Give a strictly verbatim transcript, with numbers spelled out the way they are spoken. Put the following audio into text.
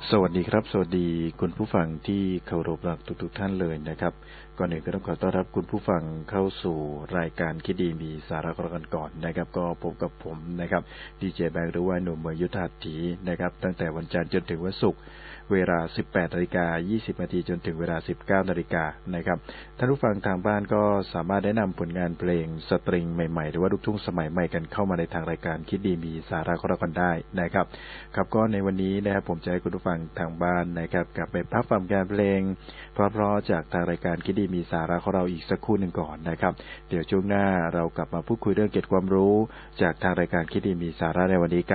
สวัสดีครับสวัสดีคุณผู้ฟังที่เคารพรักทุกๆท่านเลยนะครับก่อนอื่นก็ต้องขอต้อนรับคุณผู้ฟังเข้าสู่รายการคิดดีมีสาระกันก่อนนะครับก็พบกับผมนะครับดีเจแบงค์หรือว่าหนุ่มเมืองยุทธาถีนะครับตั้งแต่วันจันทร์จนถึงวันศุกร์เวลา สิบแปดนาฬิกายี่สิบนาทีจนถึงเวลา สิบเก้านาฬิกานะครับท่านผู้ฟังทางบ้านก็สามารถแนะนำผลงานเพลงสตริงใหม่ๆหรือว่าลูกทุ่งสมัยใหม่กันเข้ามาในทางรายการคิดดีมีสาระกันได้นะครับครับก็ในวันนี้นะครับผมจะให้คุณผู้ฟังทางบ้านนะครับกลับไปพักฟังการเพลงเพราะๆจากทางรายการคิดดีมีสาระของเราอีกสักครู่หนึ่งก่อนนะครับเดี๋ยวช่วงหน้าเรากลับมาพูดคุยเรื่องเกร็ดความรู้จากทางรายการคิดดีมีสาระในวันนี้กัน